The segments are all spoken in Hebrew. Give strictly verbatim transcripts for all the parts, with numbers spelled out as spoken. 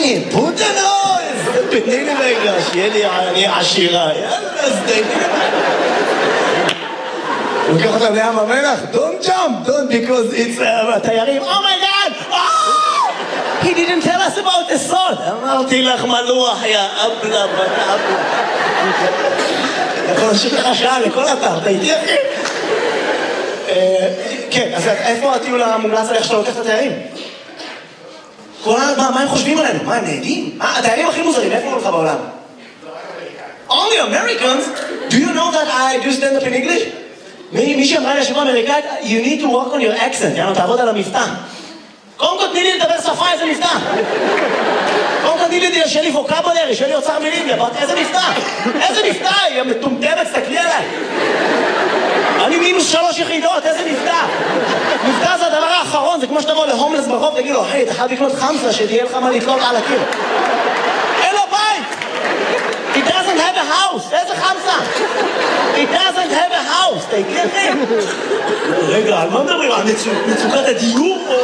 אני פוטנו, תתני לי רגע, שיהיה לי אני עשירה, יאללה, אז תתני לי. לוקח אותם לים המלח, don't jump, don't because it's התיירים, oh my god, oh! He didn't tell us about the salt. אמרתי לך מלוח, יא אבלה, בת אבלה. אתה יכול להמשיך לך שעה לכל אתר, אתה איתי אחי? כן, אז איפה הטיול המומלץ על איך שאתה לוקח את התיירים? מה הם חושבים עלינו? מה, הם נהדים? התיירים הכי מוזרים, איפה הולך בעולם? Only Americans? Do you know that I do stand up in English? מי שאמרה לי השבוע אמריקאית, you need to work on your accent, יאללה, תעבוד על המבטא. קודם כל תני לי לדבר שפה, איזה מבטא. קודם כל תני לי שיהיה לי ווקבולרי, שיהיה לי אוצר מילים, איזה מבטא. איזה מבטא, היא מטומטמת, תסתכלי עליי. אני מינוס שלוש יחידות, איזה מבטא. מבטא זה הדבר האחרון, זה כמו שתבוא להומלס ברחוב, תגיד לו, היי, אתה חייב לקנות חמסה, שתהיה לך מה לתלות על הקיר. אין לו בית! He doesn't have a house! איזה חמסה? He doesn't have a house! אתה יקרה לכם? רגע, על מה מדברים? על מצוקת הדיור או...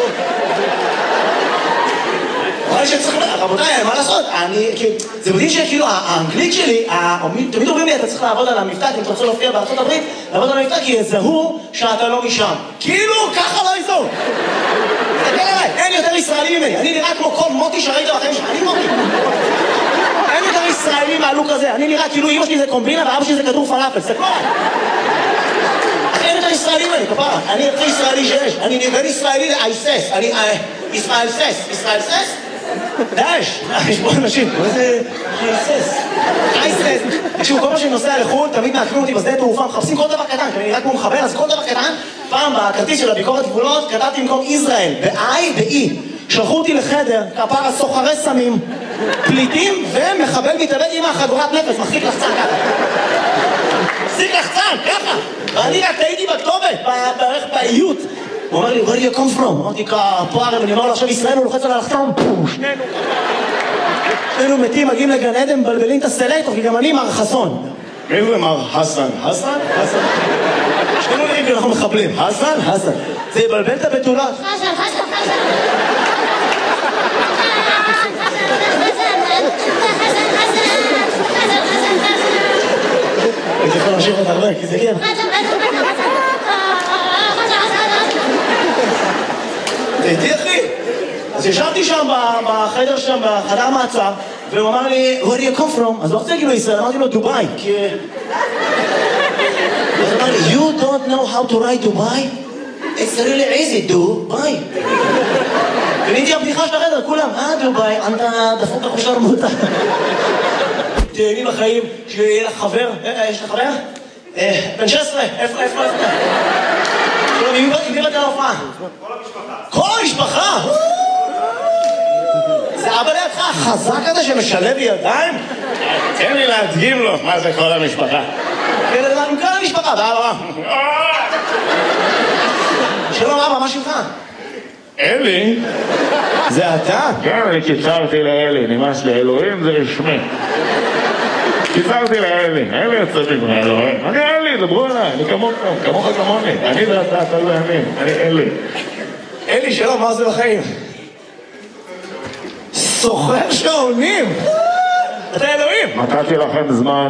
אבל שצריך... רבותיי, מה לעשות? אני... זה מדהים שכאילו האנגלית שלי, תמיד אומרים לי, אתה צריך לעבוד על המבטא, כי אם אתה רוצה להופיע בארצות הברית, לעבוד על המבטא, כי יזהו שאתה לא משם. כאילו, ככה לא יזהו. תסתכל עליי, אין יותר ישראלי ממני. אני נראה כמו כל מוטי שראית בחיים שלך. אני מוטי. אין יותר ישראלי מהלוק הזה. אני נראה כאילו אמא שלי זה קומבינה ואבא שלי זה כדור פלאפל. תסתכלו עליי. אין יותר ישראלי ממני, כפרה. אני הכי ישראלי שיש. אני בין ישראלי לאייסס. אני ישראל סס. ישראל סס? דאש. יש פה אנשים. מה זה אייסס? אייסס. תקשיבו, כל מה שאני נוסע לחו"ל, תמיד מעקמים אותי בשדה תעופה, מחפשים כל דבר קטן, כי אני נראה כמו מחבל, אז כל דבר קטן, פעם בכרטיס של הביקורת גבולות, כתבתי במקום ישראל, ב-I ב-E. שלחו אותי לחדר, כפרה סוחרי סמים, פליטים ומחבל מתאבד עם החגורת נפש, מחזיק לחצן ככה. מחזיק לחצן, ככה. ואני רק הייתי בכתובת, בערך באיות. הוא אומר לי, where do you come from? אמרתי, כפרה, ואני אומר לו, עכשיו ישראל הוא לוחץ על הלחצון, שנינו. שנינו מתים, מגיעים לגן עדן, מבלבלים את הסלקטור, כי גם אני מר חסון. מי זה מר חסן? חסן? חסן? שנינו נראים כי אנחנו מחבלים. חסן? חסן. זה יבלבל את הבתולות. חסן, חסן, חסן. אני יכול להמשיך את הרבה, כי זה כן. תהייתי אחי. אז ישבתי שם בחדר שם, בחדר מעצר, והוא אמר לי, where do you come from? אז לא רוצה להגיד לו ישראל, אמרתי לו דובאי, כי... אז אמר לי, you don't know how to write Dubai? It's really easy, דובאי. ונהייתי הבדיחה של החדר, כולם, אה דובאי, אתה דפוק לך שרמוטה. תהייני בחיים, שיהיה לך חבר, יש לך חבר? בן שש עשרה, איפה, איפה, איפה? עם מי באת להופעה? כל המשפחה. כל המשפחה? זה אבא לידך החזק הזה שמשלב ידיים? תן לי להדגים לו מה זה כל המשפחה. כן, זה עם כל המשפחה, ואבא. שלום אבא, מה שלך? אלי? זה אתה? כן, אני קיצרתי לאלי, נמאס לאלוהים, זה רשמי. קיצרתי לאלי, אלי יוצא מגמרי אלוהים. אני אלי, דברו עליי, אני כמוך, כמוך כמוני. אני זה אתה, אתה לא ימין, אני אלי. אלי, שלום, מה זה בחיים? סוחר שעונים! אתה אלוהים! נתתי לכם זמן.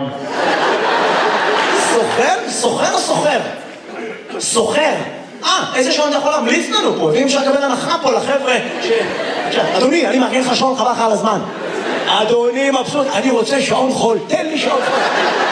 סוחר? סוחר או סוחר? סוחר! אה, איזה שעון אתה יכול להמליץ לנו פה? ואם אפשר לקבל הנחה פה לחבר'ה ש... אדוני, אני מארגן לך שעון חבל לך על הזמן. אדוני מבסוט, אני רוצה שעון חול, תן לי שעון חול.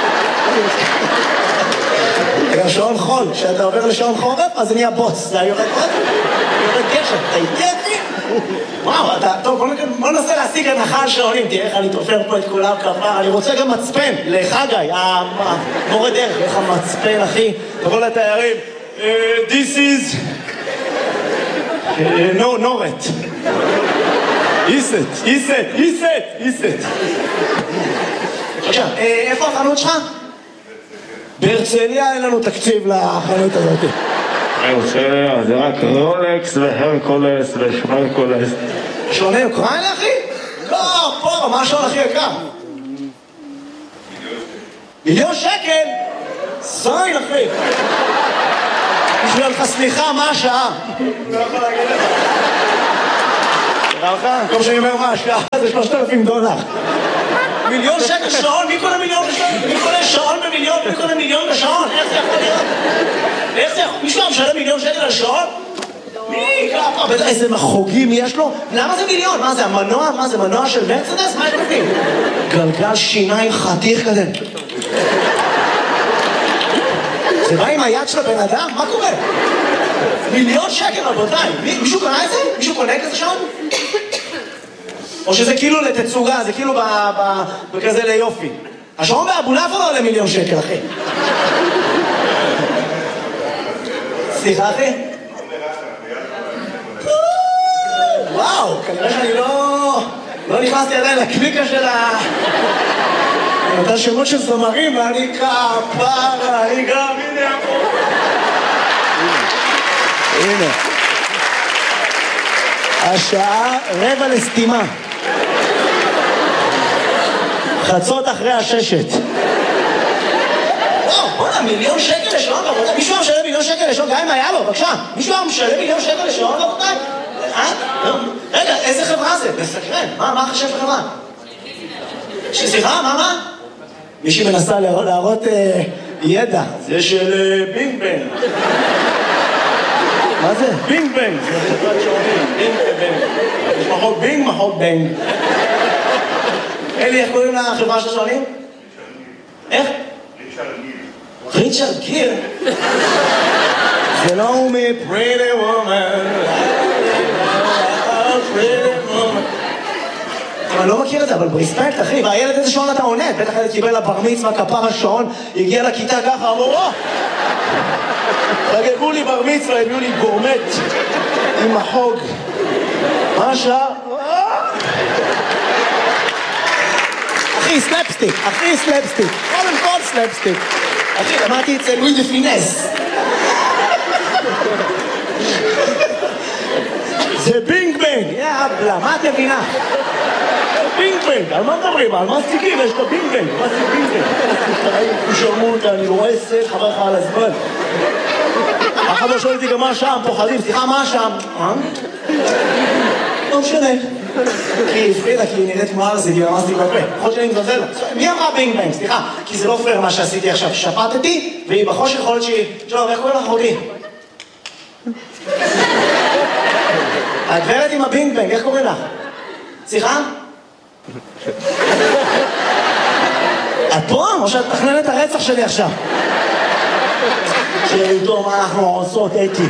גם שעון חול, כשאתה עובר לשעון חורף, אז נהיה בוץ, זה יורד בוץ, יורד גשם, אתה איתי אותי? וואו, אתה, טוב, בוא ננסה להשיג הנחה על שעונים, תראה איך אני תופר פה את כולם כפר, אני רוצה גם מצפן, לחגי, המורה דרך, איך המצפן, אחי, תבוא לתיירים, this is, no, נורת. איסט, איסט, איסט, איסט. עכשיו, איפה החנות שלך? בהרצליה אין לנו תקציב לחנות הזאת. בהרצליה, זה רק רולקס והרקולס ושמרקולס. שעוני אוקראינה, אחי? לא, פה, מה השעון הכי יקר? מיליון שקל? זין, אחי. בשביל לך סליחה, מה השעה? לא יכול להגיד לך. נראה לך? במקום שאני אומר מה, השקעה זה שלושת אלפים דולר. מיליון שקל שעון? מי קונה מיליון בשעון? מי קונה שעון במיליון? מי קונה מיליון בשעון? איך זה יכול להיות? איך זה יכול? מישהו משלם מיליון שקל על שעון? מי? ככה, איזה מחוגים יש לו? למה זה מיליון? מה זה, המנוע? מה זה, מנוע של מרצדס? מה יש בפנים? גלגל שיניים חתיך כזה. זה בא עם היד של הבן אדם? מה קורה? מיליון שקל, רבותיי. מישהו קונה את זה? מישהו קונה כזה שעון? או שזה כאילו לתצוגה, זה כאילו בכזה ליופי. השעון באבולעפיה לא עולה מיליון שקל, אחי. סליחה, אחי? וואו, כנראה שאני לא... לא נכנסתי עדיין לקליקה של ה... אותה שמות של זמרים, ואני כפרה, אני גם, הנה פה. הנה. השעה רבע לסתימה. חצות אחרי הששת. וואו, בוא'נה, מיליון שקל לשעון, רבותיי. מישהו היה משלם מיליון שקל לשעון, גם אם היה לו, בבקשה. מישהו היה משלם מיליון שקל לשעון, רבותיי? אה? רגע, איזה חברה זה? מסקרן. מה, מה חשב חברה? סליחה, מה, מה? מישהי מנסה להראות ידע. זה של בינג בנג. מה זה? בינג בנג. זה חברת שעונים. בינג בנג. יש מחוק בינג, מחוק בנג. אלי, איך קוראים לחברה של שעונים? איך? ריצ'רד גיר. ריצ'רד גיר? זה לא הוא מ-Pretty Woman. Pretty Woman. אני לא מכיר את זה, אבל בריספקט, אחי, והילד איזה שעון אתה עונד? בטח הילד קיבל לבר מצווה, כפר השעון, הגיע לכיתה ככה, אמרו, או! חגגו לי בר מצווה, הביאו לי גורמט עם החוג. מה השעה? אחי, סלפסטיק, אחי, סלפסטיק. קודם כל סלפסטיק. אחי, למדתי את זה לואי דה פינס. זה בינג בנג, יאבלה, מה את מבינה? בינג בנג, על מה מדברים? על מה סטיקים? יש לו בינג בנג, מה זה בינג בנג? הוא שרמו אותה, אני רואה סט, חבר לך על הזמן. אחד לא שואל אותי גם מה שם, פוחדים, סליחה, מה שם? אה? לא משנה. כי היא הפרידה, כי היא נראית כמו ארזי, כי רמזתי בפה. יכול שאני מזלזל. מי אמרה בינג בנג? סליחה, כי זה לא פייר מה שעשיתי עכשיו. שפטתי, והיא בחושך יכול להיות שהיא... שלום, איך קוראים לך אחותי? הגברת עם הבינג בנג, איך קוראים לך? סליחה? את פה? או שאת תכננת הרצח שלי עכשיו? שאיתו מה אנחנו עושות, אתי?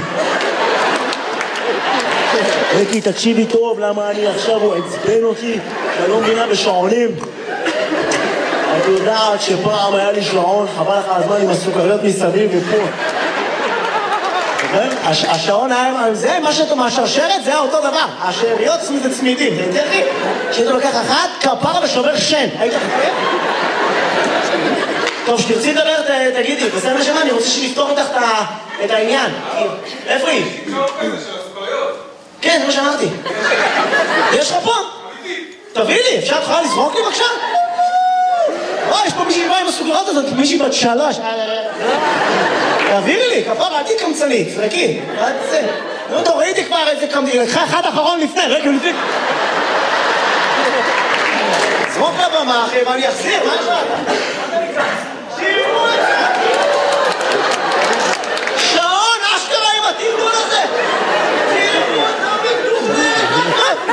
אתי, תקשיבי טוב, למה אני עכשיו, הוא עצבן אותי, שאני לא מבינה בשעונים. את יודעת שפעם היה לי שעון, חבל לך הזמן עם הסוכריות מסביב ופה. השעון היה, זה מה שאתה מהשרשרת, זה היה אותו דבר. השאריות זה צמידים, זה יותר לי שאתה לוקח אחת, כפר ושובר שן. היית חפר? טוב, שתרצי לדבר, תגידי, בסדר נשמה, אני רוצה שנפתור איתך את העניין. איפה היא? כן, זה מה שאמרתי. יש לך פה? תביא לי, אפשר את יכולה לזרוק לי בבקשה? אוי, יש פה מישהי באה עם הסוגרות הזאת, מישהי בת שלוש. תעבירי לי, כפרה, אל תהי קמצנית, זרקי. אל תצא. נו, טוב, ראיתי כבר איזה קמצנית, לקחה אחד אחרון לפני, רגע, לפני. זרוק לבמה, אחי, ואני אחזיר, מה יש לך? שירו את זה! שעון, אשכרה עם התרגול הזה! תראו את המדובר!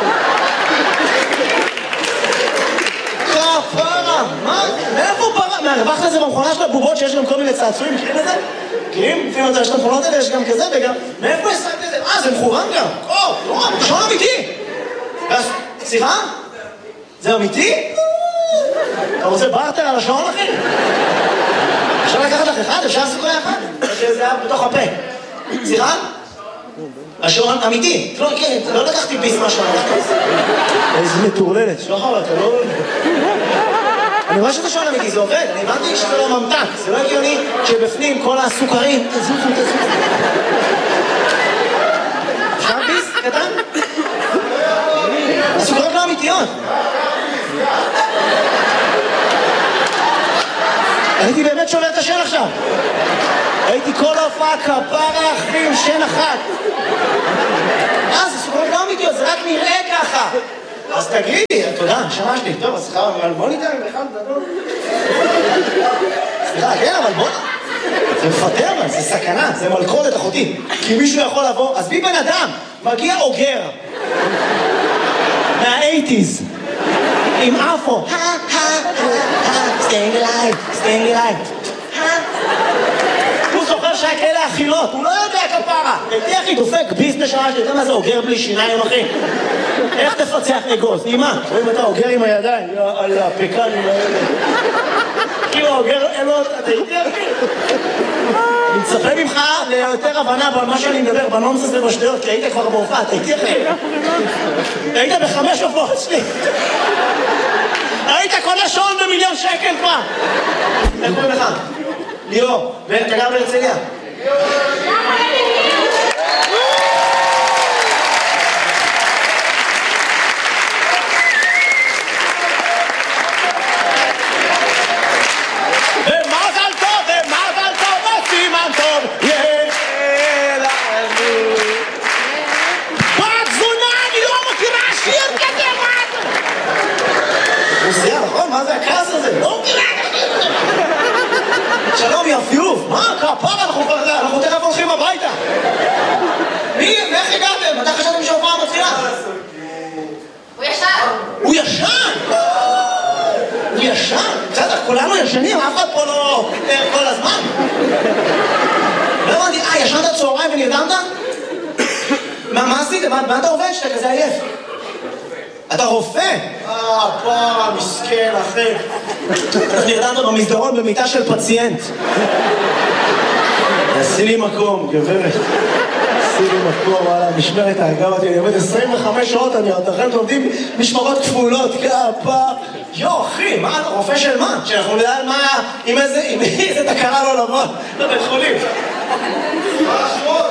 כפרה, מה? מאיפה פרה? מהרווחת לזה במכונה של הבובות שיש גם כל מיני צעצועים, מכירים את זה? מכירים? לפעמים יש את המכונות האלה, יש גם כזה וגם... מאיפה השחקת את זה? אה, זה מכוון גם! או, לא, שעון אמיתי! סליחה? זה אמיתי? אתה רוצה בארטר על השעון, אחי? אפשר לקחת לך אחד? אפשר לעשות כל אחד? או שזה היה בתוך הפה? סליחה? השעון אמיתי. לא לקחתי ביס מהשעון. איזה מטורללת. שלא חבל, אתה לא... אני רואה שזה שעון אמיתי, זה עובד. אני הבנתי שזה לא ממתק. זה לא הגיוני שבפנים כל הסוכרים... תזוזו, תזוזו. אפשר ביס? קטן? הסוכרים לא אמיתיות. הייתי באמת שובר את השן עכשיו. הייתי כל אוף. קטסטרופה, כפרה אחים, שן אחת. אה, זה סוכנות לא אמיתיות, זה רק נראה ככה. אז תגידי, תודה, נשמה שלי, טוב, אז סליחה, אבל בוא ניתן בכלל, תדון. סליחה, כן, אבל בוא... זה מפטר, אבל זה סכנה, זה מלכודת אחותי. כי מישהו יכול לבוא, אז בי בן אדם, מגיע אוגר. מה-אייטיז. עם אפו. staying alive, staying alive. הוא זוכר שהיה כאלה אכילות, הוא לא יודע כפרה. תהיה אחי, דופק ביס נשמה שלי, אתה מה זה אוגר בלי שיניים, אחי? איך תפצח אגוז? אימא, רואים אתה אוגר עם הידיים, על הפקנים האלה. כאילו אוגר אלות, אתה יודע אחי? אני מצפה ממך ליותר הבנה במה שאני מדבר, בנונסס ובשטויות, כי היית כבר בהופעה, אתה איתי אחי? היית בחמש הופעות שלי. היית קונה שעון במיליון שקל כבר. איך קוראים לך? ליאור, ואתה גר בהרצליה? ומזל טוב, ומזל טוב, וסימן טוב, יהיה לנו. בת זונה, אני לא מכירה שיר כזה, מה? הוא סייע, נכון? מה זה הכעס הזה? לא מכירה שיר. שלום יפיוף, מה? כפרה, אנחנו תכף הולכים הביתה. מי? איך הגעתם? מתי חשבתם שהופעה מתחילה? הוא ישן. הוא ישן? הוא ישן? בסדר, כולנו ישנים, אף אחד פה לא כל הזמן. לא הבנתי, אה, ישנת צהריים ונרדמת? מה עשיתם? מה אתה עובד שאתה כזה עייף? אתה רופא? אה, פרה, מסכן, אחי. נרדמת במסדרון במיטה של פציינט. עשי לי מקום, גברת. עשי לי מקום, וואלה, משמרת האגב אותי, אני עובד עשרים וחמש שעות, אני עוד לכם לומדים משמרות כפולות, כפה. יו, אחי, מה, רופא של מה? שאנחנו נדע מה, עם איזה, עם איזה תקרה לא לבוא לבית חולים. מה השמות?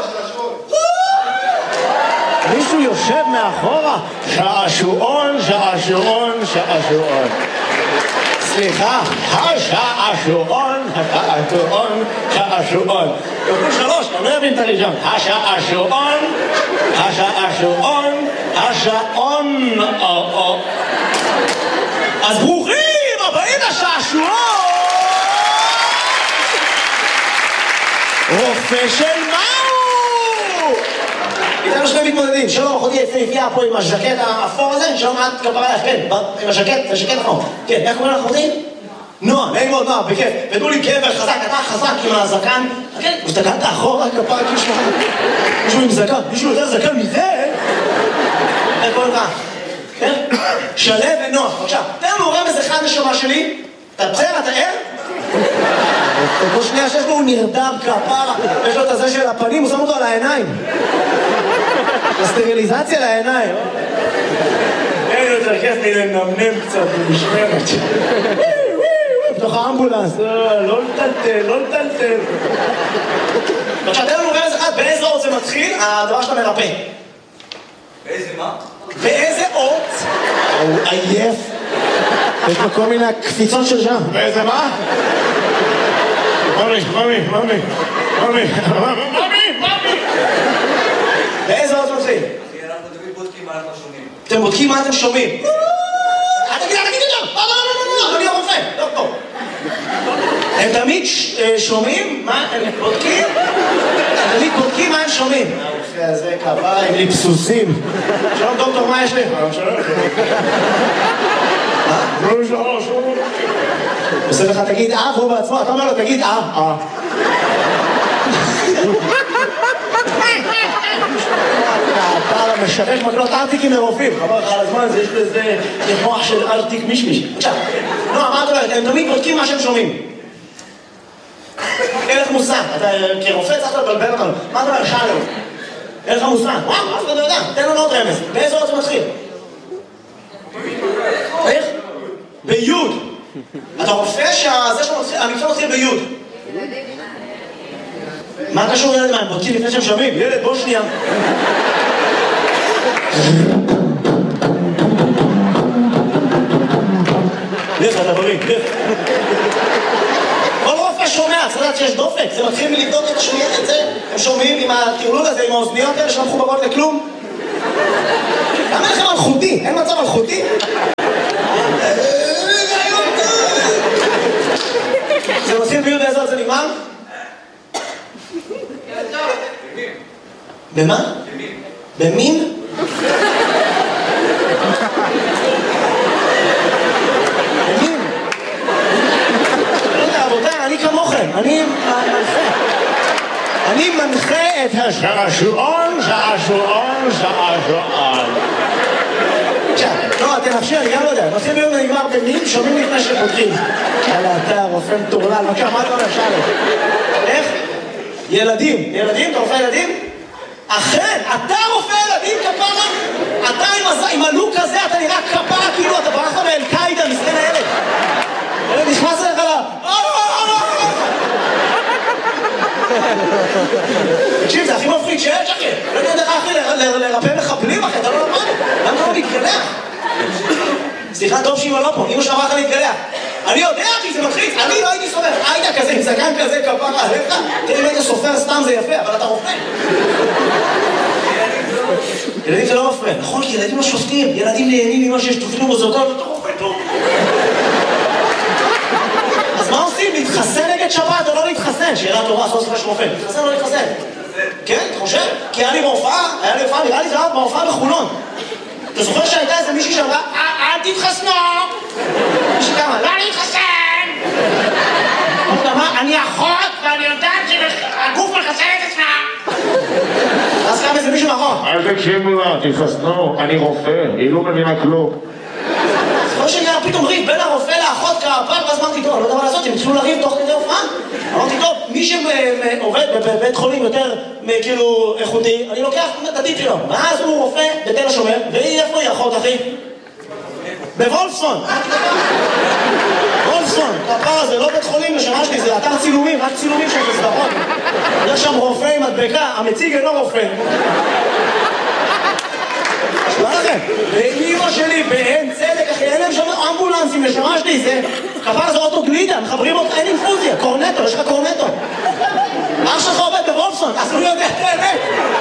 מישהו יושב מאחורה, שעשועון, שעשועון, שעשועון. סליחה, השעשועון, השעשועון, שעשועון. כפול שלוש, אני לא אבין את הראשון. השעשועון, השעשועון, השעון. אז ברוכים הבאים לשעשועון! רופא של מהו? איתנו שני מתמודדים, שלום, אחותי יפהפייה פה עם הז'קט האפור הזה, שלום, את כפרה לך, כן, עם הז'קט, זה ז'קט אחור. כן, איך קוראים לך אחותי? נועה, נעים מאוד, נועה, בכיף. ותנו לי גבר חזק, אתה חזק עם הזקן. כן, הסתכלת אחורה, כפרה, כאילו שמחה. מישהו עם זקן, מישהו יותר זקן מזה? איך קוראים לך? כן? שלב ונועה, בבקשה. תן לנו רמז אחד נשמה שלי. אתה בסדר, אתה ער? כל שנייה שיש לו הוא נרדם כפרה, יש לו את הזה של הפנים, הוא שם אותו על העיניים. הסטריליזציה לעיניים. אין יותר כיף מלנמנם קצת במשמרת. בתוך האמבולנס, לא לטלטל, לא לטלטל. עכשיו, תן לנו רמז אחד, באיזה אות זה מתחיל, הדבר שאתה מרפא. באיזה מה? באיזה אות? הוא עייף. יש לו כל מיני קפיצות של שם. באיזה מה? ממי, ממי, ממי, ממי, ממי, ממי. באיזה אות מתחיל? אנחנו תמיד בודקים מה אנחנו שומעים. אתם בודקים מה אתם שומעים. אל תגיד, אל תגיד את זה! לא, לא, לא, לא, לא, אני הרופא, דוקטור. הם תמיד שומעים מה הם בודקים? הם תמיד בודקים מה הם שומעים. הרופא הזה כפרה עם ליפסוסים. שלום דוקטור, מה יש לי? שלום, שלום, שלום, שלום. עושה לך, תגיד אה, והוא בעצמו, אתה אומר לו, תגיד אה, אה. אתה משרש מקלות ארטיקים לרופאים, חבר לך על הזמן הזה, יש לזה מוח של ארטיק מישמיש. עכשיו, נועה, מה את אומרת? הם תמיד בודקים מה שהם שומעים. אין לך מושג, אתה כרופא צריך לבלבל אותנו. מה אתה אומר? שאלו. אין לך מושג. וואו, אף אחד לא יודע. תן לנו עוד רמז. באיזה אות זה מתחיל? איך? ביוד. אתה רופא שהמקצוע מתחיל ביוד. מה קשור ילד מה? הם בודקים לפני שהם שומעים? ילד, בוא שנייה. לך, אתה בריא, לך. כל רופא שומע, צריך לדעת שיש דופק, זה מתחיל מלבדוק את השמיעה, את זה. הם שומעים עם הטירלול הזה, עם האוזניות האלה שלא מחוברות לכלום. למה לכם מלכותי? אין מצב מלכותי? זה מתחיל ביוד באיזו זה נגמר? במה? במין? במין? רבותיי, אני כמוכם, אני מנחה. אני מנחה את השעשועון, שעשועון, שעשועון. עכשיו, לא, אתם נפשי, אני גם לא יודע. נושאים ביום נגמר במין, שומעים לפני שפותחים. יאללה, אתה רופא מטורלל, בבקשה, מה אתה אומר, שלום? איך? ילדים. ילדים? אתה רופא ילדים? אכן, אתה רופא ילדים כפרה? אתה עם הלוק הזה, אתה נראה כפרה, כאילו אתה ברחת מאל-קאידה, מסכן הילד. ילד נכנס אליך לה... תקשיב, זה הכי מפחיד שיש, אחי. לא יודע איך אחי לרפא מחבלים, אחי, אתה לא למד? למה אתה לא מתגלח? סליחה, טוב שאמא לא פה, אמא שאמרה לך להתגלח. אני יודע, אחי, זה מלחיץ. אני לא הייתי סופר. היית כזה, עם זקן כזה, כפרה עליך. תראה, אם היית סופר סתם זה יפה, אבל אתה רופא. ילדים זה לא מפריע. נכון, כי ילדים לא שופטים. ילדים נהנים ממה שיש תוכנו בזאותות, ואתה רופא טוב. אז מה עושים? להתחסן נגד שבת או לא להתחסן? שאלה טובה, עשו סופר של רופא. להתחסן או לא להתחסן? כן, אתה חושב? כי היה לי בהופעה, היה לי בהופעה, נראה לי זה היה בהופעה בחולון. אתה זוכר שהייתה איזה מישהי שאמרה, אל תתחסנו! מישהי כמה, לא להתחסן! אמרה, אני אחות ואני יודעת שהגוף מחסן את עצמה! אז קם איזה מישהו נכון. אל תקשיבו לה, תתחסנו, אני רופא, היא לא מבינה כלום. זוכר שנראה פתאום ריב בין הרופא לאחות כפר, ואז אמרתי, טוב, אני לא יודע מה לעשות, הם התחילו לריב תוך כדי הופעה. אמרתי, טוב, מי שעובד בבית חולים יותר כאילו איכותי, אני לוקח את הטיפ שלו. ואז הוא רופא בתל השומר, והיא איפה היא אחות, אחי? בוולפסון. וולפסון, כפר הזה, לא בית חולים לשמה שלי, זה אתר צילומים, רק צילומים של סדרות. יש שם רופא עם מדבקה, המציג אינו רופא. מה לכם? ואימא שלי באין צדק, אחי, אין להם שם אמבולנסים לשמה שלי, זה כפר זה אוטו גלידה, מחברים אותך, אין אינפוזיה, קורנטו, יש לך קורנטו. אח שלך עובד בוולפסון, אז הוא יודע את האמת.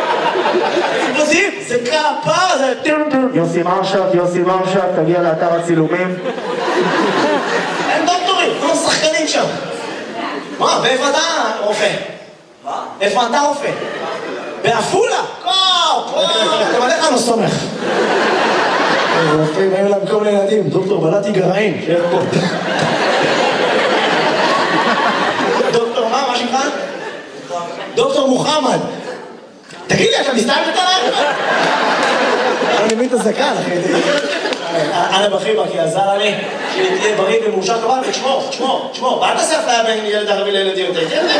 זה כפר, זה... יוסי מרשת, יוסי מרשת, תגיע לאתר הצילומים. אין דוקטורים, כולם שחקנים שם. מה, ואיפה אתה רופא? מה? איפה אתה רופא? באפולה? וואו, וואו, אתה מלך לא סומך. רופאים, היו להם כל מיני ילדים, דוקטור בלעתי גרעין, שיהיה פה. דוקטור מה, מה שלך? דוקטור מוחמד. תגיד לי, אתה מסתיים בטלה? אני מבין את הזקן, אחי. אנה בחיבה, כי עזר לי שתהיה בריא ומאושר כבל, ותשמור, תשמור, תשמור. אל תעשה אפליה בין ילד ערבי לילד יהודי.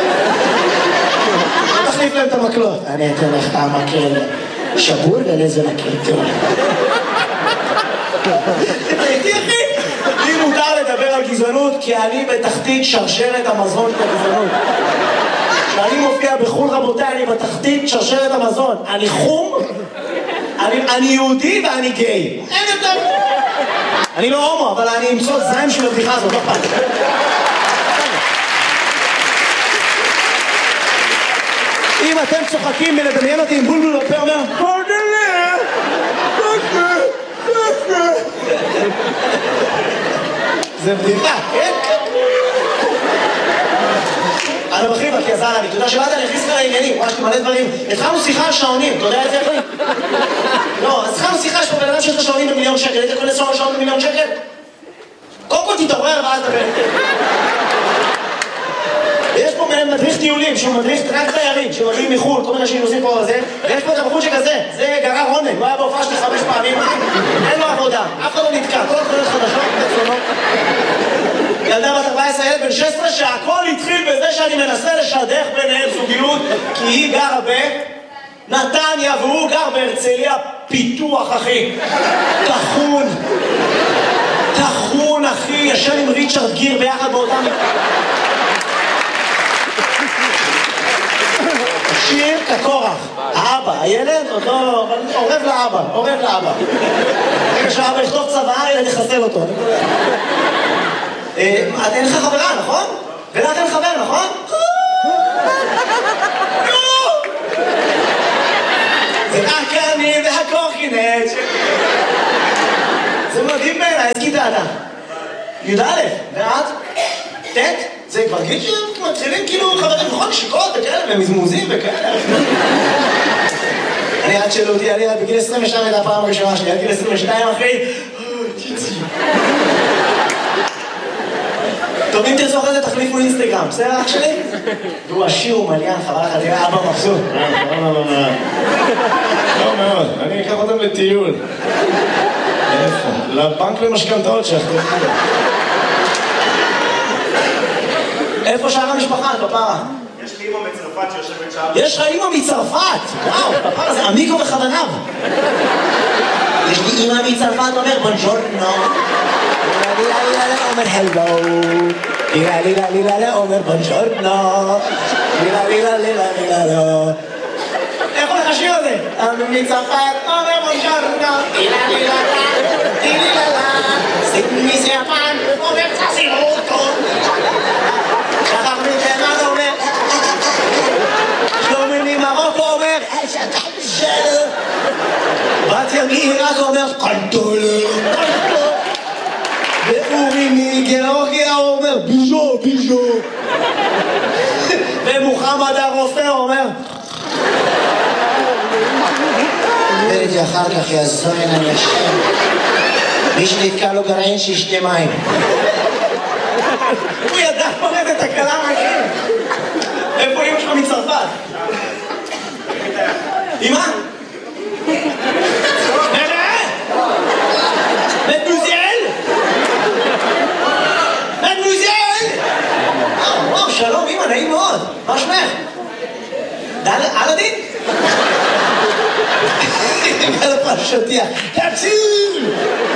לא תחליף להם את המקלות. אני אתן לך את המקל שבור ולזה מקל טוב. תראיתי, אחי? לי מותר לדבר על גזענות, כי אני בתחתית שרשרת המזון של הגזענות. כשאני מופיע בחול, רבותיי, אני בתחתית שרשרת המזון. אני חום, אני, אני יהודי ואני גיי. אין יותר. אני לא הומו, אבל אני אמצוא זיים של הבדיחה הזאת, לא פעם. אם אתם צוחקים מלדמיין אותי עם בולבול בפה, אומר, פודלה, פודלה, פודלה. זה בדיחה, כן? אני בחיבה, כי עזר לי, אתה יודע שבאת, אני הכניס לך לעניינים, ממש מלא דברים. התחלנו שיחה על שעונים, אתה יודע את זה אחי? לא, אז התחלנו שיחה, יש פה בן אדם שיש לו שעונים במיליון שקל, היית קונה שעון במיליון שקל? קודם כל תתעורר ואז דבר. ויש פה מדריך טיולים, שהוא מדריך רק תיירים, שמגיעים מחו"ל, כל מיני שנוסעים פה על זה, ויש פה את הבחור שכזה, זה גרר עונג, הוא היה בהופעה שלי חמש פעמים, אין לו עבודה, אף אחד לא נתקע, כל התחולות חדשות, תצלונות. ילדה בת ארבע עשרה, ילד בן שש עשרה, שהכל התחיל בזה שאני מנסה לשדך ביניהם זוגיות, כי היא גרה בנתניה והוא גר בהרצליה, פיתוח אחי, תחון, תחון אחי, ישן עם ריצ'רד גיר ביחד באותם... שיר כקורח, האבא, הילד עוד לא... עורב לאבא, עורב לאבא. רגע שהאבא יכתוב צבא, הילד יחסל אותו. אין לך חברה, נכון? ולך אין חבר, נכון? זה רק אני והקורקינט. זה מדהים בעיניי, איזה כיתה אתה? י"א, ואת? ט'? זה כבר גיל שמתחילים כאילו חברים נכון שיקות וכאלה, ומזמוזים וכאלה. אני עד שאלו אותי, אני בגיל עשרים ושתיים הייתה הפעם הראשונה שלי, עד גיל עשרים ושתיים אחרי... טוב, אם תרצו אחרי זה תחליפו אינסטגרם, בסדר אח שלי? והוא עשיר ומליין, חבל לך, תראה אבא מבסוט. לא מאוד, אני אקח אותם לטיול. איפה? לבנק למשכנתאות שלך. איפה שאר המשפחה, פפרה? יש לי אמא מצרפת שיושבת שם. יש לך אמא מצרפת! וואו, פפרה זה עמיקו וחבניו. יש לי אמא מצרפת, אומר בונג'ורנו. לילה לילה אומר הלו. לילה לילה לילה אומר בונג'ורנו. לילה לילה לילה לילה לא. איך הולך השיר הזה? אמא מצרפת אומר בונג'ורנו. לילה לילה לילה לילה. סימי סיאפן אומר צסימוטו. שכח מתימן אומר שלומי ממרוקו אומר של בת ימיר רק אומר קנטול ואורי מגיאורגיה אומר ביז'ו ביז'ו ומוחמד הרופא אומר דרתי אחר כך יזוין אני אשם מי שנתקע לו גרעין שישתה מים הוא ידע פרד את הקלה מהשיר. איפה אמא שלך מצרפת? אמא? מדמוזל? מדמוזל? וואו, שלום אמא, נעים מאוד. מה שמך? אלאדין? גל הפרשותיה. תציל!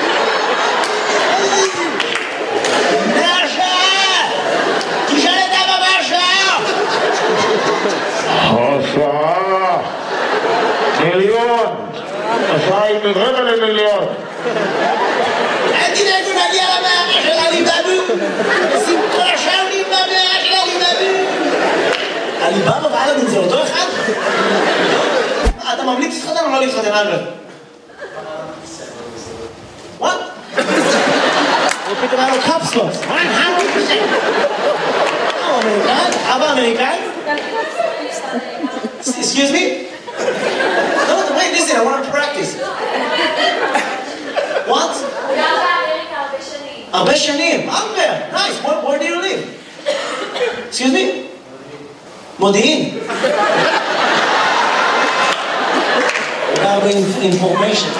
השעה מיליון, השעה היא רבע למיליון. אל תדאגו נגיע למערה של עליבאבו, שים כל השאר במערה של עליבאבו. עליבאבו ואלאדין זה אותו אחד? אתה ממליץ להתחתן או לא להתחתן אלברט? וואט? הוא פתאום היה לו קפסלוס. אמריקאי? אבא אמריקאי? Excuse me? No, wait, listen, I want to practice. What? הרבה שנים. הרבה. Nice. Where, where do you live? Excuse me? מודיעין. הרבה information.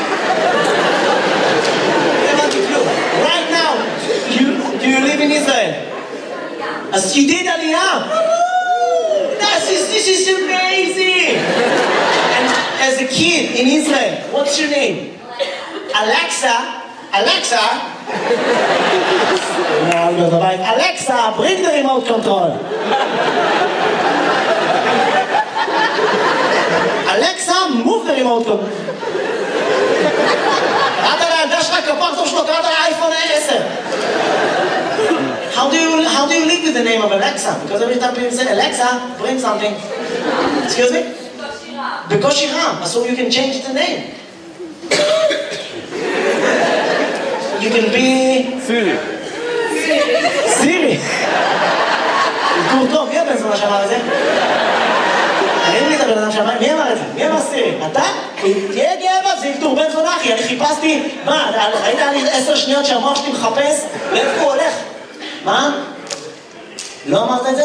Right now, you, do you live in Israel? אז ידיד עלייה. This is, this is amazing! And as a kid in Israel, what's your name? Alexa. Alexa. Alexa, bring the remote control. Alexa, move the remote control. קראת לילדה שלך כפר טוב שלו, קראת לאייפון עשר. How do you how do you live with the name of Alexa? Because every time people say Alexa, bring something. Excuse me? בקושי רם. So you can change the name. You can be Siri. Siri. טוב טוב, מי הבן זונה שאמר את זה? אין לי את הבן אדם שאמר, מי אמר את זה? מי אמר סירי? אתה? תהיה גאה בה, זה ילתור בן זונה אחי, אני חיפשתי, מה, ראית לי עשר שניות שהמוח שלי מחפש? לאיפה הוא הולך? מה? לא אמרת את זה?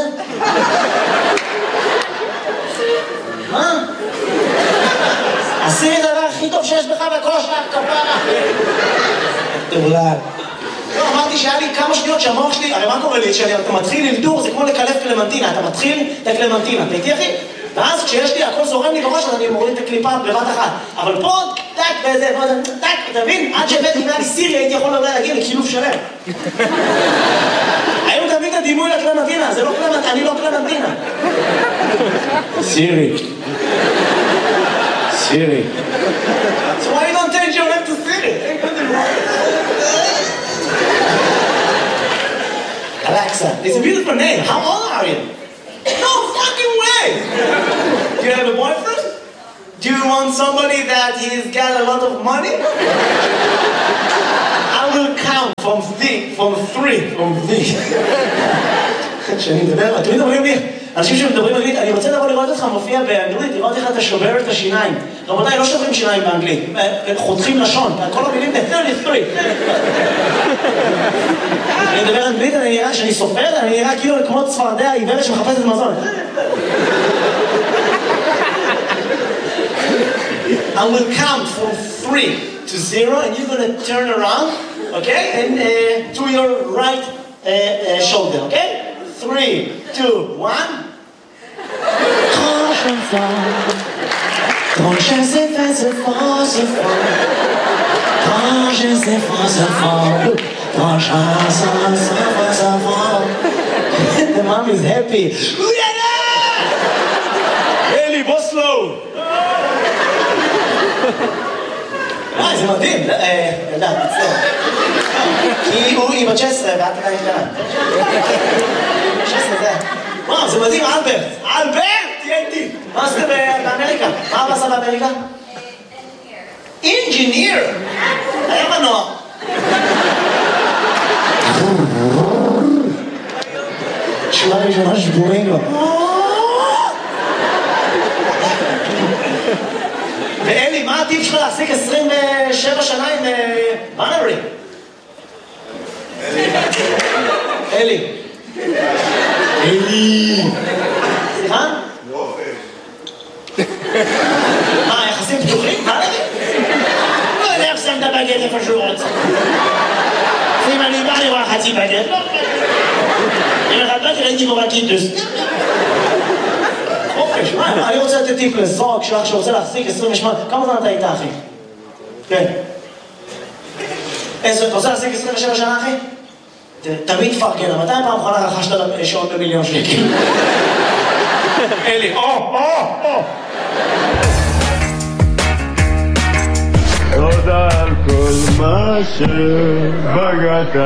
מה? הסירי זה הדבר הכי טוב שיש בך בכל השאר כפרה. תאולל. לא, אמרתי שהיה לי כמה שניות שהמוח שלי, הרי מה קורה לי? כשאתה מתחיל ללדור, זה כמו לקלף קלמנטינה, אתה מתחיל את הקלמנטינה, אתה איתי אחי? ואז כשיש לי, הכל זורם לי בראש, אז אני מוריד את הקליפה בבת אחת. אבל פה, טק, וזה, טק, אתה מבין? עד שהבאתי אם היה לי סירי, הייתי יכול אולי להגיע לקילוף שלם. היום תמיד את הדימוי לקלמנטינה, זה לא קלמנטינה, אני לא קלמנטינה. סירי. סירי. So why you don't change your name to Siri? Alexa, it's a beautiful name. How old are you? No fucking Hey! Do you have a boyfriend? Do you want somebody that he's got a lot of money? I will count from three, from three, from three. כשאני מדבר, תמיד אומרים לי, אנשים שמדברים אנגלית, אני רוצה לבוא לראות אותך מופיע באנגלית, לראות איך אתה שובר את השיניים. רבותיי, לא שוברים שיניים באנגלית, חותכים לשון, כל המילים ב-שלושים ושלוש. אני מדבר אנגלית, אני נראה שאני סופר, אני נראה כאילו כמו צפרדע עיוורת שמחפשת מזון. I will count from three to zero, and you're going to turn around, okay? And uh, to your right uh, uh, shoulder, okay? Three, two, one. Quand je vois, quand je sais faire ce fort, ce fort. Quand je sais faire ce fort, quand je sais faire ce fort. The mom is happy. Eli, בוא slow. אה, זה מדהים, ידעת, מצטער. כי הוא עם ה-תשע עשרה ואת עדיין קטנה. תשע עשרה זה... וואו, זה מדהים, אלברט. אלברט! תהיה איתי. מה עשית באמריקה? מה הוא עשה באמריקה? אינג'יניר! היה מנוע. שורה ראשונה שבורים לו. ואלי, מה הטיפ שלך להחזיק עשרים ושבע שנה עם בנרי? אלי. אלי. אלי. סליחה? לא אוכל. מה, יחסים פתוחים? בנרי? לא יודע איך שם את הבגט איפה שהוא רוצה. אם אני בא לראות חצי בגט, לא בגט. אם אחד בגט ראיתי בו בקיטוס. חופש, מה? אני רוצה לתת טיפ לזוג שלך שרוצה להחזיק עשרים ושמונה, כמה זמן אתה איתה, אחי? כן. איזה, אתה רוצה להחזיק עשרים ושבע שנה, אחי? תמיד פרגן, מתי פעם אחרונה רכשת שעון במיליון שקל? אלי, או, או, או! תודה על כל מה שבגעת,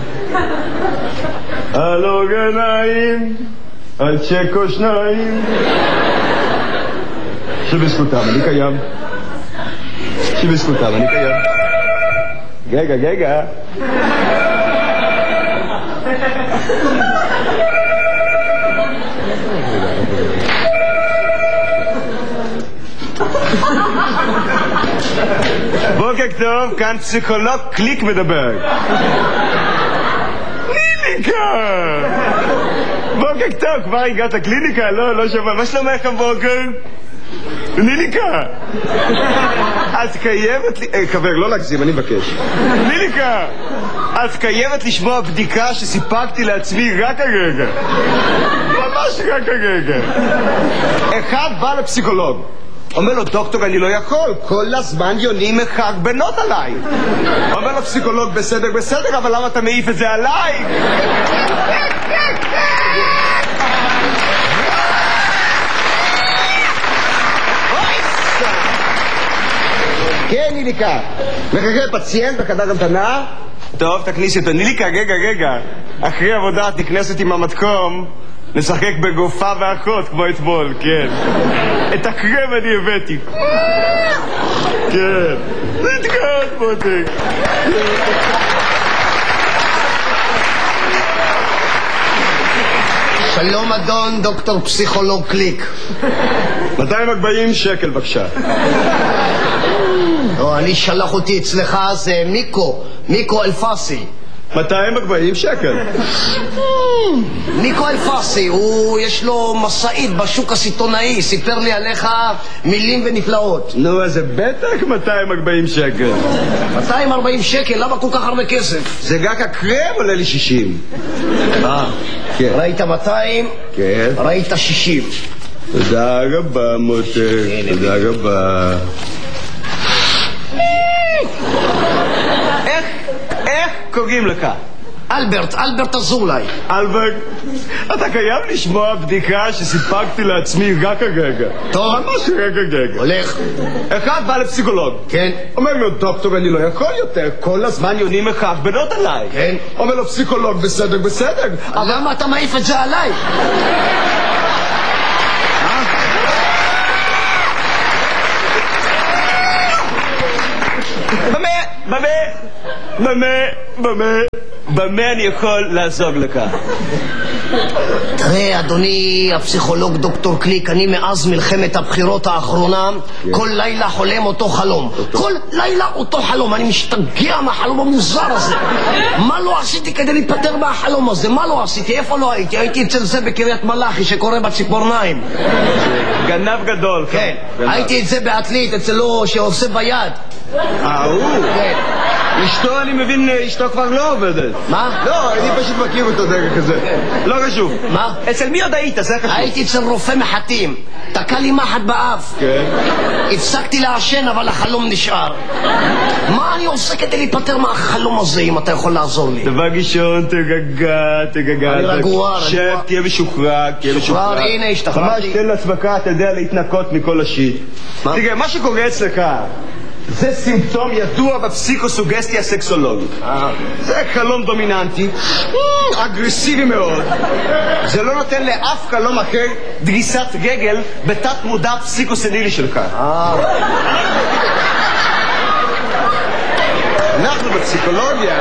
על עוגניים, על צ'קו שניים, שבזכותם אני קיים, שבזכותם אני קיים. גגה, גגה. בוקר טוב, כאן פסיכולוג קליק מדבר. קליניקה! בוקר טוב, כבר הגעת קליניקה? לא, לא שומע. מה שלומך הבוקר? קליניקה! את חייבת לי... חבר, לא להגזים, אני מבקש. קליניקה! את חייבת לשמוע בדיקה שסיפקתי לעצמי רק הרגע. ממש רק הרגע. אחד בא לפסיכולוג. אומר לו, דוקטור, אני לא יכול, כל הזמן יונים מחק בנות עליי. אומר לו, פסיכולוג, בסדר, בסדר, אבל למה אתה מעיף את זה עליי? כן, ניליקה. מחכה פציינט בחדר המתנה? טוב, תכניסי אותו. ניליקה, רגע, רגע. אחרי עבודה תכנסת עם המתקום. נשחק בגופה ואחות כמו אתמול, כן. את הקרם אני הבאתי. כן. נתקעות מותק. שלום אדון דוקטור פסיכולוג קליק. מאתיים וארבעים שקל בבקשה. לא, אני שלח אותי אצלך זה מיקו, מיקו אלפסי. מאתיים וארבעים שקל. מיקו אלפסי, הוא יש לו מסעית בשוק הסיטונאי, סיפר לי עליך מילים ונפלאות. נו, אז זה בטח מאתיים וארבעים שקל. מאתיים וארבעים שקל? למה כל כך הרבה כסף? זה רק הקרם עולה לי שישים. אה, כן. ראית מאתיים? כן. ראית שישים. תודה רבה מותק, תודה רבה. איך, איך קוראים לך? אלברט, אלברט אזולאי. אלברט, אתה חייב לשמוע בדיקה שסיפקתי לעצמי רק הרגע. טוב. ממש רק הרגע. הולך. אחד בא לפסיכולוג. כן. אומר לו, דוקטור, אני לא יכול יותר, כל הזמן יונים אחד בנות עליי. כן. אומר לו, פסיכולוג, בסדר, בסדר. למה אתה מעיף את זה עליי? במה, במה, במה אני יכול לעזור לך? תראה, אדוני הפסיכולוג דוקטור קליק, אני מאז מלחמת הבחירות האחרונה כל לילה חולם אותו חלום. כל לילה אותו חלום. אני משתגע מהחלום המוזר הזה. מה לא עשיתי כדי להיפטר מהחלום הזה? מה לא עשיתי? איפה לא הייתי? הייתי אצל זה בקריית מלאכי שקורא בציפורניים. גנב גדול. כן. הייתי את זה בעתלית אצלו שעושה ביד. אה, הוא? כן. אשתו, אני מבין, אשתו כבר לא עובדת. מה? לא, אני פשוט מכיר אותו דרך כזה. לא חשוב. מה? אצל מי עוד היית? זה חשוב. הייתי אצל רופא מחטים. תקע לי מחט באף. כן. הפסקתי לעשן, אבל החלום נשאר. מה אני עושה כדי להיפטר מהחלום הזה, אם אתה יכול לעזור לי? דבר ראשון, תגגע, תגגע. אני רגוע, רגוע. שב, תהיה משוחרר, תהיה משוחרר. הנה, השתחררתי. ממש תן לעצמך, אתה יודע, להתנקות מכל השיט. תראה, מה שקורה אצלך זה סימפטום ידוע בפסיקוסוגסטיה סקסולוגית. זה חלום דומיננטי, אגרסיבי מאוד. זה לא נותן לאף חלום אחר דריסת רגל בתת מודע פסיקוסנילי שלך. אנחנו בפסיקולוגיה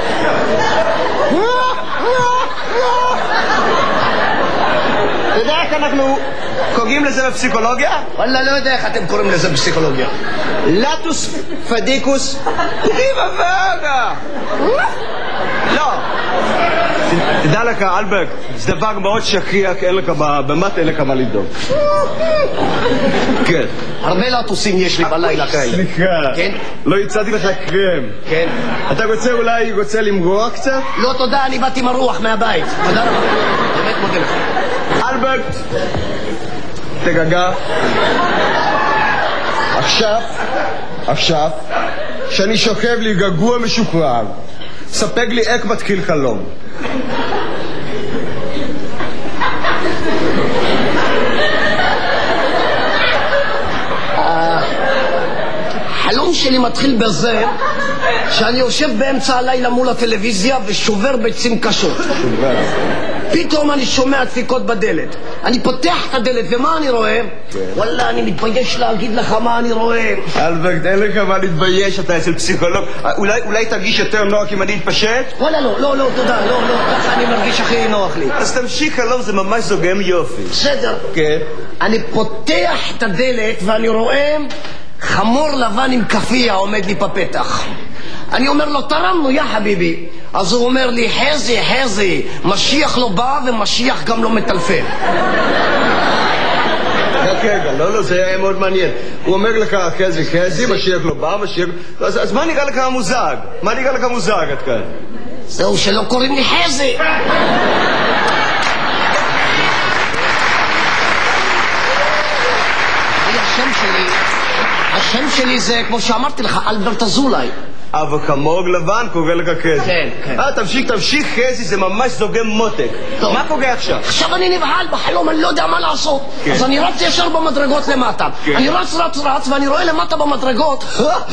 אתה יודע איך אנחנו קוראים לזה בפסיכולוגיה? וואלה, לא יודע איך אתם קוראים לזה בפסיכולוגיה. לטוס פדיקוס ריבוואגה. לא. תדע לך, אלברט, זה דבר מאוד שכיח, אין לך במת, אין לך מה לדאוג. כן. הרבה לטוסים יש לי בלילה כאלה. סליחה. כן? לא הצעתי לך קרם. כן. אתה רוצה אולי רוצה למרוח קצת? לא, תודה, אני באתי מרוח מהבית. תודה רבה. באמת מודה לך. אלברט, תגגע. עכשיו, עכשיו, שאני שוכב לי גגוע משוחרר, ספק לי איך מתחיל חלום. החלום שלי מתחיל בזה שאני יושב באמצע הלילה מול הטלוויזיה ושובר ביצים קשות. פתאום אני שומע דפיקות בדלת. אני פותח את הדלת ומה אני רואה? וואלה, אני מתבייש להגיד לך מה אני רואה. אלברט, אין לך מה להתבייש, אתה אצל פסיכולוג. אולי, אולי תרגיש יותר נוח אם אני אתפשט? וואלה, לא, לא, לא, תודה, לא, לא, ככה אני מרגיש הכי נוח לי. אז תמשיך, חלום, זה ממש זוגם יופי. בסדר. כן. אני פותח את הדלת ואני רואה חמור לבן עם כפיה עומד לי בפתח. אני אומר לו, תרמנו, יא חביבי. אז הוא אומר לי, חזי, חזי, משיח לא בא ומשיח גם לא מטלפן. רק רגע, לא, לא, זה היה מאוד מעניין. הוא אומר לך, חזי, חזי, משיח לא בא, משיח... אז, אז מה נראה לך המוזג? מה נראה לך המוזג עד כאן? זהו שלא קוראים לי חזי. השם שלי, השם שלי זה, כמו שאמרתי לך, אלברט אזולאי. אבל כמוג לבן קורא לך חזי. כן, כן. אה, תמשיך, תמשיך, חזי, זה ממש זוגם מותק. טוב. מה קורה עכשיו? עכשיו אני נבהל בחלום, אני לא יודע מה לעשות. כן. אז אני רץ ישר במדרגות למטה. כן. אני רץ, רץ, רץ, ואני רואה למטה במדרגות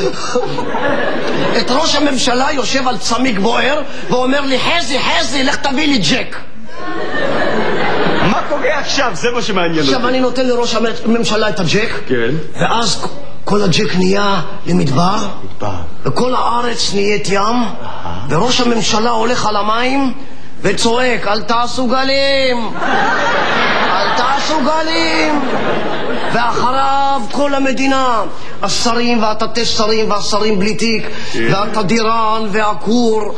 את ראש הממשלה יושב על צמיג בוער ואומר לי, חזי, חזי, לך תביא לי ג'ק. מה קורה עכשיו? זה מה שמעניין אותי. עכשיו אני נותן לראש הממשלה את הג'ק. כן. ואז כל הג'ק נהיה למדבר, וכל הארץ נהיית ים, וראש הממשלה הולך על המים וצועק, אל תעשו גלים, אל תעשו גלים. ואחריו כל המדינה, השרים והתתי שרים והשרים בלי תיק, והתדירן והכור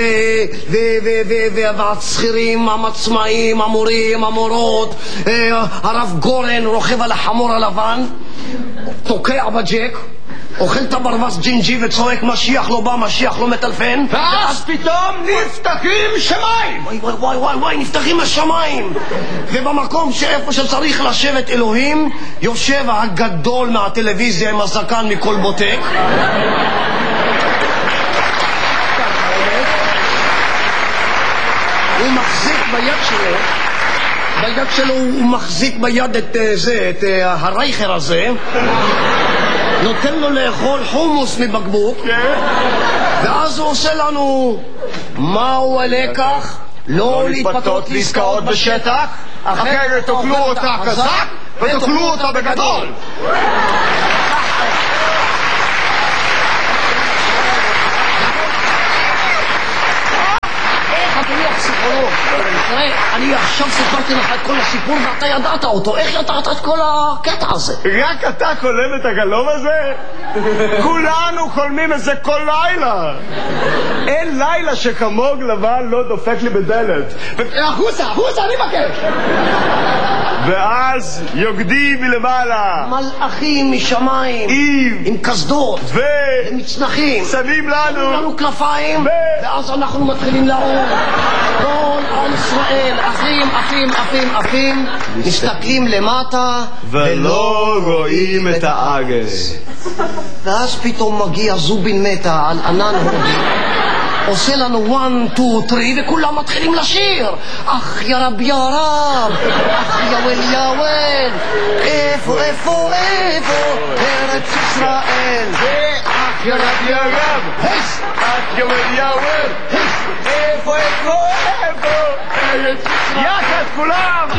והצחירים, המצמאים, המורים, המורות. הרב גורן רוכב על החמור הלבן, תוקע בג'ק, אוכל את הברווז ג'ינג'י וצועק, משיח לא בא, משיח לא מטלפן. ואז פתאום נפתחים שמיים. וואי וואי וואי וואי וואי, נפתחים השמיים. ובמקום שאיפה שצריך לשבת אלוהים, יושב הגדול מהטלוויזיה עם הזקן מכל בוטק. הוא מחזיק ביד שלו, ביד שלו הוא מחזיק ביד את זה, את הרייכר הזה, נותן לו לאכול חומוס מבקבוק, ואז הוא עושה לנו, מהו הלקח? לא להתפתות לעסקאות בשטח, אחרת תאכלו אותה חזק ותאכלו אותה בגדול. תראה, אני עכשיו סיפרתי לך את כל הסיפור ואתה ידעת אותו. איך ידעת את כל הקטע הזה? רק אתה חולם את החלום הזה? כולנו חולמים את זה כל לילה. אין לילה שחמוג לבן לא דופק לי בדלת. החוצה, החוצה, אני מבקש. ואז יוקדים מלמעלה מלאכים משמיים עם עם קסדות ו... ומצנחים שמים לנו שמים לנו כנפיים ו... ואז אנחנו מתחילים לעוף. כל עם ישראל, אחים, אחים, אחים, אחים, מסתכלים למטה ולא רואים את העגל. ואז פתאום מגיע זובין מתה על ענן הודי, עושה לנו one, two, three וכולם מתחילים לשיר. אך יא רב יא רב, אך יאוול יאוול, איפה איפה איפה ארץ ישראל. אך יא רב יא רב, אך יאוול יאוול, איפה איפה איפה ארץ ישראל. יחד כולם